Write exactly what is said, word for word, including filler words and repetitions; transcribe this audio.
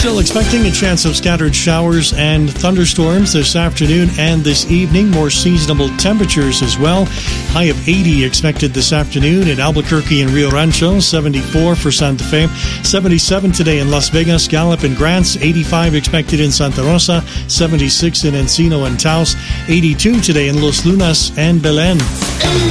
Still expecting a chance of scattered showers and thunderstorms this afternoon and this evening. More seasonable temperatures as well. High of eighty expected this afternoon in Albuquerque and Rio Rancho. seventy-four for Santa Fe. seventy-seven today in Las Vegas, Gallup and Grants. eighty-five expected in Santa Rosa. seventy-six in Encino and Taos. eighty-two today in Los Lunas and Belen.